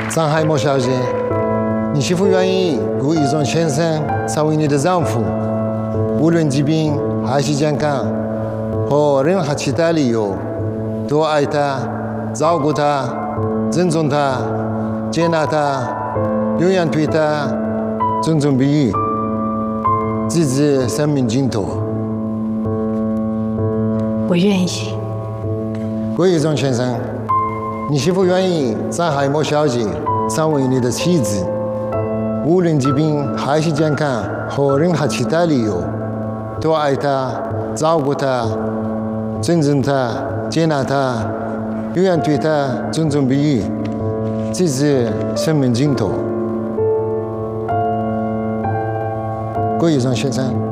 张海默小姐，你是否愿意顾一种先生成为你的丈夫？无论疾病还是健康，或任何其他理由，都爱他、照顾他、尊重他、接纳他，永远对他尊重不渝，直至生命尽头。 我愿意。 郭一中先生，你是否愿意张海默小姐成为你的妻子？无论疾病还是健康，或任何其他理由，都爱他、照顾他、尊重他、接纳他，永远对他尊重不渝，直至生命尽头。郭一中先生。